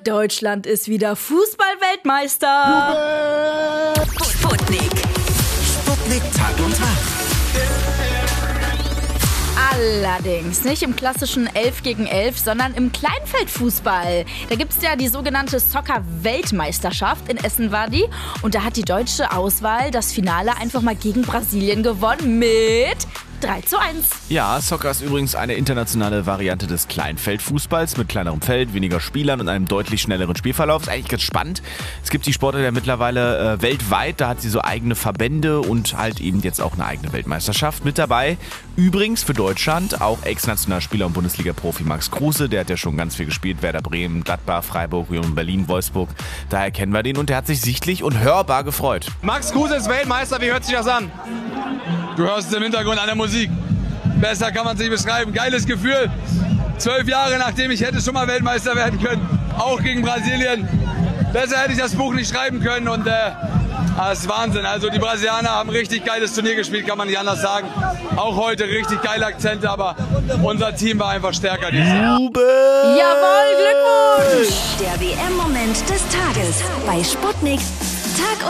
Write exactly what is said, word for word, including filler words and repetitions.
Deutschland ist wieder Fußball-Weltmeister. Sputnik. Sputnik Tag und Tag. Allerdings nicht im klassischen elf gegen elf, sondern im Kleinfeldfußball. Da gibt es ja die sogenannte Soccer-Weltmeisterschaft. In Essen war die. Und da hat die deutsche Auswahl das Finale einfach mal gegen Brasilien gewonnen mit drei zu eins. Ja, Soccer ist übrigens eine internationale Variante des Kleinfeldfußballs mit kleinerem Feld, weniger Spielern und einem deutlich schnelleren Spielverlauf. Ist eigentlich ganz spannend. Es gibt die Sportart ja mittlerweile äh, weltweit, da hat sie so eigene Verbände und halt eben jetzt auch eine eigene Weltmeisterschaft mit dabei. Übrigens für Deutschland auch Ex-Nationalspieler und Bundesliga-Profi Max Kruse, der hat ja schon ganz viel gespielt, Werder Bremen, Gladbach, Freiburg, Union Berlin, Wolfsburg. Daher kennen wir den und der hat sich sichtlich und hörbar gefreut. Max Kruse ist Weltmeister, wie hört sich das an? Du hörst es im Hintergrund an der Musik. Besser kann man es nicht beschreiben. Geiles Gefühl. Zwölf Jahre nachdem ich hätte schon mal Weltmeister werden können. Auch gegen Brasilien. Besser hätte ich das Buch nicht schreiben können. Und äh, das ist Wahnsinn. Also die Brasilianer haben richtig geiles Turnier gespielt, kann man nicht anders sagen. Auch heute richtig geile Akzente, aber unser Team war einfach stärker. Jawohl, Glückwunsch! Der W M-Moment des Tages bei Sputnik. Tag